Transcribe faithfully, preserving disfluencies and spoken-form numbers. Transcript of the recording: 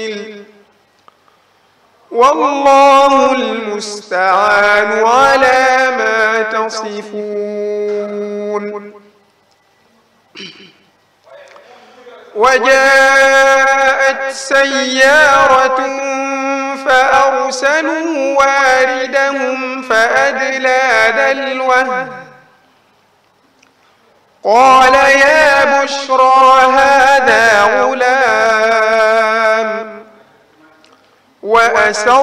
والله المستعان على ما تصفون. وجاءت سيارة فأرسلوا واردهم فأدلى دلوه قال يا بشرى هذا غلام وأسر